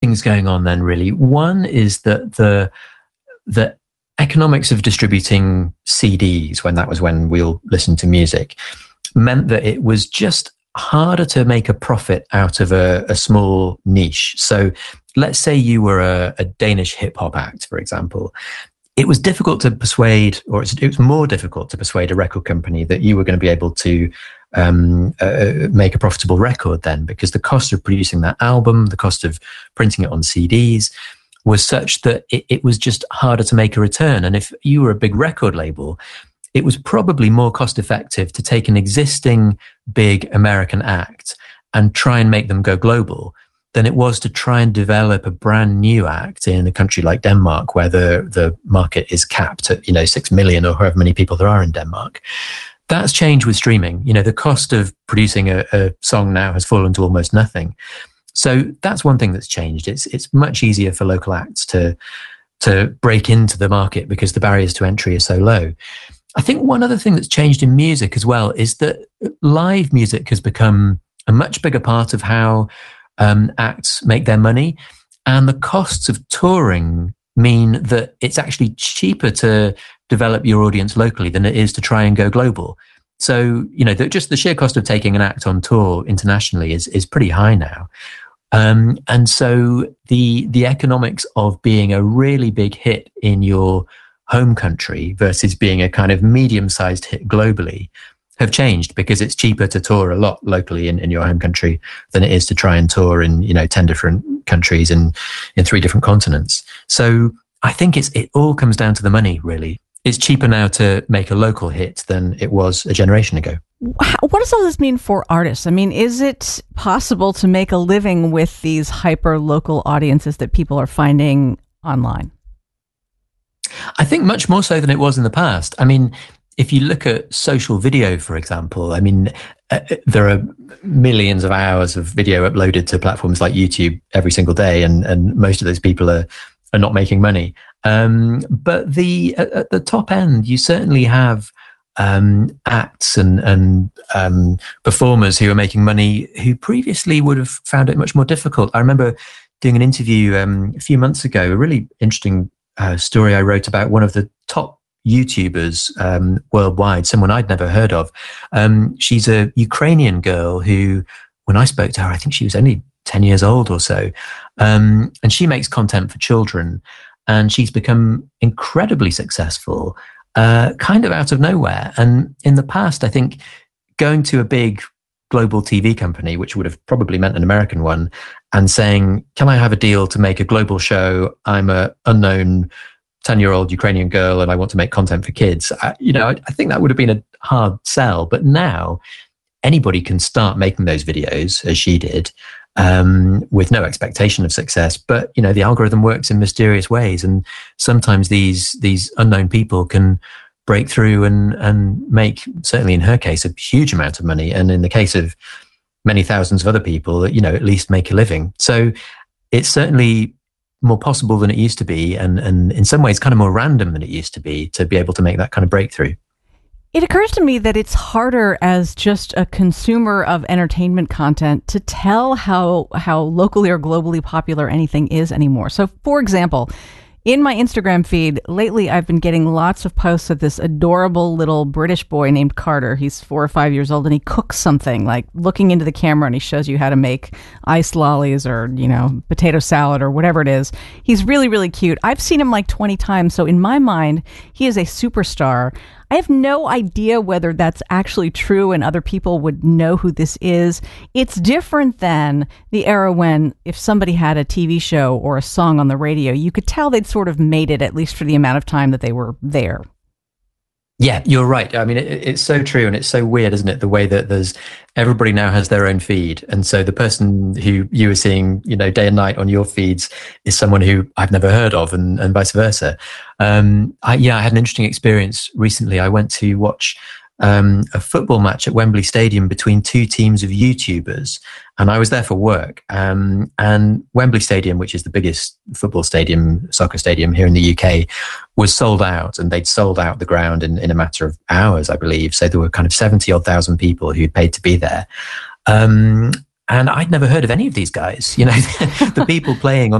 things going on then, really. One is that the economics of distributing CDs, when we all listened to music, meant that it was just harder to make a profit out of a small niche. So let's say you were a Danish hip hop act, for example. It was difficult to persuade, or it was more difficult to persuade a record company that you were going to be able to make a profitable record then, because the cost of producing that album, the cost of printing it on CDs was such that it was just harder to make a return. And if you were a big record label, it was probably more cost effective to take an existing big American act and try and make them go global than it was to try and develop a brand new act in a country like Denmark, where the market is capped at 6 million or however many people there are in Denmark. That's changed with streaming. The cost of producing a song now has fallen to almost nothing. So that's one thing that's changed. It's much easier for local acts to break into the market because the barriers to entry are so low. I think one other thing that's changed in music as well is that live music has become a much bigger part of how acts make their money, and the costs of touring mean that it's actually cheaper to develop your audience locally than it is to try and go global. So, just the sheer cost of taking an act on tour internationally is pretty high now. And so the economics of being a really big hit in your home country versus being a kind of medium-sized hit globally have changed, because it's cheaper to tour a lot locally in your home country than it is to try and tour in 10 different countries in 3 different continents. So I think it all comes down to the money, really. It's cheaper now to make a local hit than it was a generation ago. What does all this mean for artists? I mean, is it possible to make a living with these hyper-local audiences that people are finding online? I think much more so than it was in the past. I mean, if you look at social video, for example, there are millions of hours of video uploaded to platforms like YouTube every single day, and most of those people are not making money. But at the top end, you certainly have acts and performers who are making money who previously would have found it much more difficult. I remember doing an interview a few months ago, a really interesting story I wrote about one of the top YouTubers worldwide, someone I'd never heard of. She's a Ukrainian girl who, when I spoke to her, I think she was only 10 years old or so. And she makes content for children, and she's become incredibly successful, kind of out of nowhere. And in the past, I think going to a big global TV company, which would have probably meant an American one, and saying, can I have a deal to make a global show? I'm a unknown 10-year-old Ukrainian girl and I want to make content for kids. I think that would have been a hard sell. But now anybody can start making those videos, as she did, with no expectation of success. But, the algorithm works in mysterious ways. And sometimes these unknown people can break through and make, certainly in her case, a huge amount of money. And in the case of many thousands of other people, at least make a living. So it's certainly more possible than it used to be, and in some ways kind of more random than it used to be able to make that kind of breakthrough. It occurs to me that it's harder as just a consumer of entertainment content to tell how locally or globally popular anything is anymore. So, for example, in my Instagram feed, lately I've been getting lots of posts of this adorable little British boy named Carter. He's 4 or 5 years old, and he cooks something, like looking into the camera, and he shows you how to make iced lollies or, potato salad or whatever it is. He's really, really cute. I've seen him like 20 times, so in my mind, he is a superstar. I have no idea whether that's actually true and other people would know who this is. It's different than the era when if somebody had a TV show or a song on the radio, you could tell they'd sort of made it, at least for the amount of time that they were there. Yeah, you're right. I mean, it's so true, and it's so weird, isn't it? The way that everybody now has their own feed. And so the person who you were seeing, day and night on your feeds is someone who I've never heard of, and vice versa. I had an interesting experience recently. I went to watch a football match at Wembley Stadium between 2 teams of YouTubers, and I was there for work. And Wembley Stadium, which is the biggest soccer stadium here in the UK, was sold out, and they'd sold out the ground in a matter of hours, I believe. So there were kind of 70,000 people who'd paid to be there. And I'd never heard of any of these guys. The people playing on